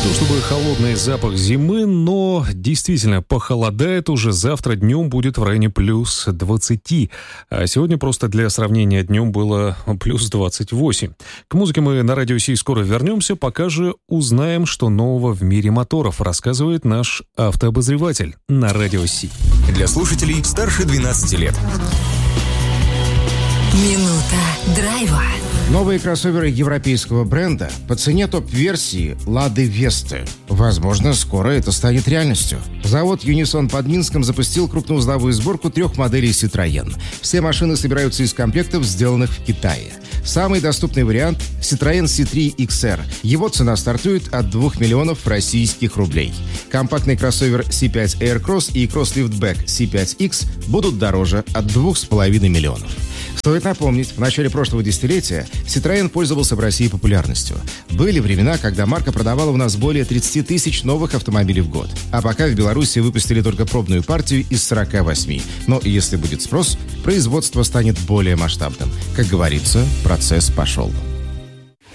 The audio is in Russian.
то чтобы холодный запах зимы, но действительно похолодает уже. Завтра днем будет в районе плюс 20. А сегодня просто для сравнения днем было плюс 28. К музыке мы на Радио Си скоро вернемся. Пока же узнаем, что нового в мире моторов, рассказывает наш автообозреватель на Радио Си. Для слушателей старше 12 лет. Минута драйва. Новые кроссоверы европейского бренда по цене топ-версии Лады Весты. Возможно, скоро это станет реальностью. Завод Unison под Минском запустил крупноузловую сборку 3 моделей Citroën. Все машины собираются из комплектов, сделанных в Китае. Самый доступный вариант – Citroën C3 XR. Его цена стартует от 2 миллионов российских рублей. Компактный кроссовер C5 Aircross и кросс-лифтбэк C5X будут дороже от 2,5 миллионов. Стоит напомнить, в начале прошлого десятилетия Citroën пользовался в России популярностью. Были времена, когда марка продавала у нас более 30 тысяч новых автомобилей в год. А пока в Беларуси выпустили только пробную партию из 48. Но если будет спрос, производство станет более масштабным. Как говорится, процесс пошел.